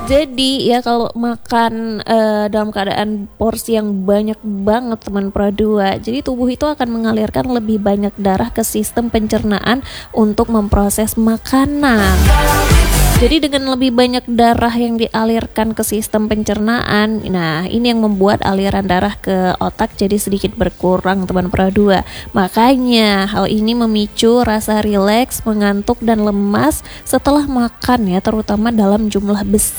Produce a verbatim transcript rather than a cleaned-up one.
Jadi ya kalau makan uh, dalam keadaan porsi yang banyak banget teman Pro dua, jadi tubuh itu akan mengalirkan lebih banyak darah ke sistem pencernaan untuk memproses makanan. Jadi dengan lebih banyak darah yang dialirkan ke sistem pencernaan, nah ini yang membuat aliran darah ke otak jadi sedikit berkurang teman Pro dua. Makanya hal ini memicu rasa rileks, mengantuk dan lemas setelah makan ya, terutama dalam jumlah besar.